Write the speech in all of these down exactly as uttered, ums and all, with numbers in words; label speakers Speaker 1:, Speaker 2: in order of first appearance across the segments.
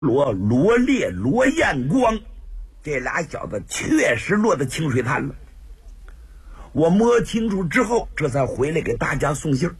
Speaker 1: 罗罗烈、罗彦光，这俩小子确实落到清水滩了。我摸清楚之后，这才回来给大家送信儿。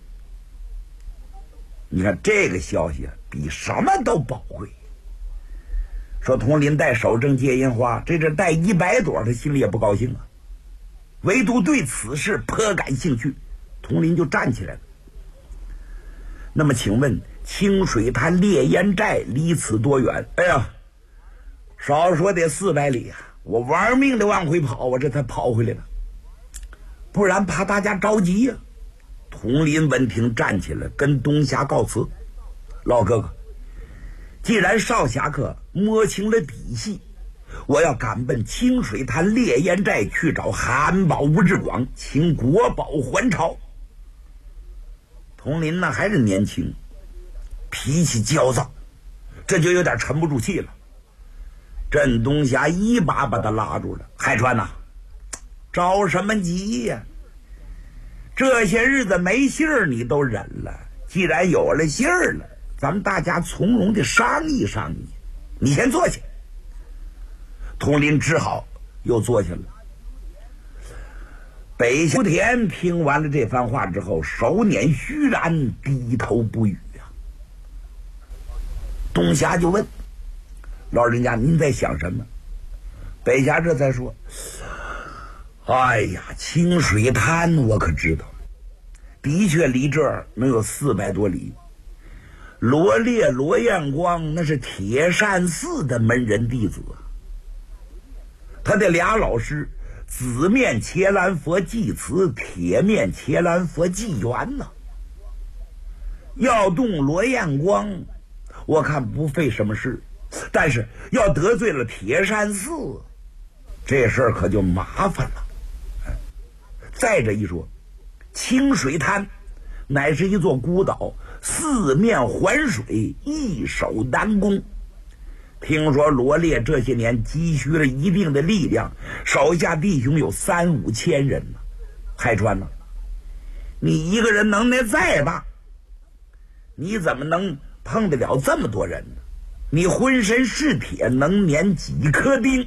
Speaker 1: 你看这个消息啊，比什么都宝贵。说佟林带手正接银花，这这带一百朵，他心里也不高兴啊。唯独对此事颇感兴趣，佟林就站起来了。那么请问清水滩烈烟寨离此多远？哎呀，少说得四百里啊！我玩命的往回跑，我这才跑回来了，不然怕大家着急呀、啊。佟林闻听站起来，跟东霞告辞：“老哥哥，既然少侠客摸清了底细，我要赶奔清水滩烈烟寨去找韩宝吴志广，请国宝还朝。”佟林呢还是年轻，脾气焦躁，这就有点沉不住气了。镇东霞一把把他拉住了：“海川呐、啊，着什么急呀？这些日子没信儿你都忍了，既然有了信儿了，咱们大家从容的商议商议。你先坐下。”佟林只好又坐下了。北秋田听完了这番话之后，手捻虚髯，低头不语啊。东霞就问：“老人家您在想什么？”北霞这才说：“哎呀，清水滩我可知道，的确离这儿能有四百多里。罗烈、罗彦光那是铁扇寺的门人弟子，他的俩老师紫面伽蓝佛祭慈，铁面伽蓝佛祭元呢。要动罗彦光，我看不费什么事，但是要得罪了铁扇寺，这事儿可就麻烦了。再者一说，清水滩乃是一座孤岛，四面环水，易守难攻。听说罗烈这些年积蓄了一定的力量，手下弟兄有三五千人呢。海川呢、啊，你一个人能耐再大，你怎么能碰得了这么多人呢？你浑身是铁，能碾几颗钉？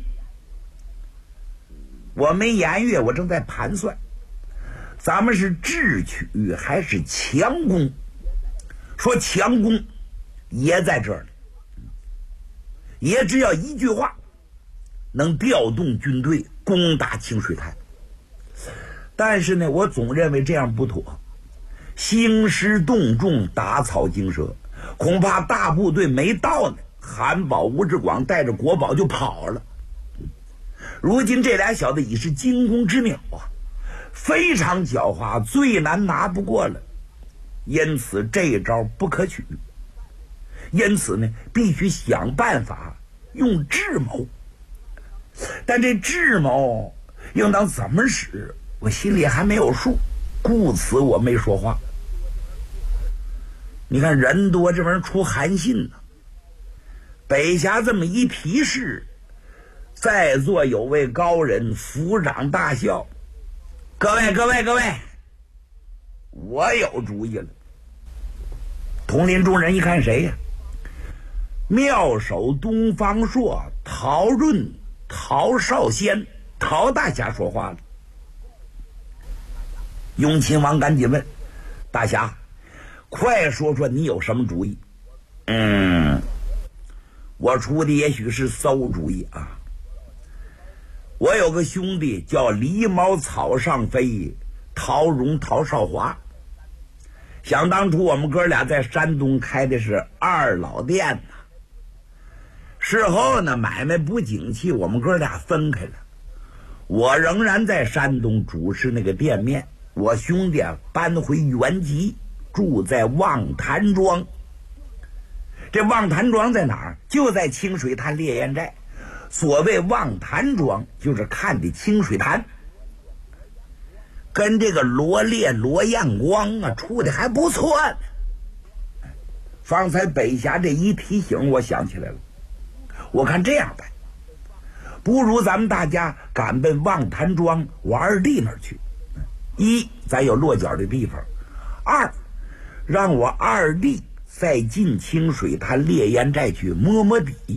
Speaker 1: 我没言语，我正在盘算，咱们是智取还是强攻？说强攻也在这儿呢，也只要一句话能调动军队攻打清水滩。但是呢，我总认为这样不妥，兴师动众，打草惊蛇，恐怕大部队没到呢，韩宝吴志广带着国宝就跑了。如今这俩小子已是惊弓之鸟啊，非常狡猾，最难拿不过了，因此这招不可取。因此呢，必须想办法用智谋，但这智谋应当怎么使，我心里还没有数，故此我没说话。你看人多这玩意儿出寒心呢。北峡这么一提示，在座有位高人抚掌大笑：“各位各位各位，我有主意了。”佟林众人一看，谁呀？妙手东方朔，陶润、陶少先，陶大侠说话了。雍亲王赶紧问：“大侠，快说说你有什么主意？”嗯，我出的也许是馊主意啊。我有个兄弟叫狸猫草上飞，陶荣、陶少华。想当初我们哥俩在山东开的是二老店呢，事后呢买卖不景气，我们哥俩分开了。我仍然在山东主持那个店面，我兄弟啊搬回原籍，住在望潭庄。这望潭庄在哪儿？就在清水滩烈焰寨。所谓望潭庄，就是看的清水潭。跟这个罗烈、罗彦光啊处的还不错呢。方才北峡这一提醒，我想起来了。我看这样办，不如咱们大家赶奔望潭庄我二弟那儿去。一，咱有落脚的地方；二，让我二弟再进清水滩烈焰寨去摸摸底。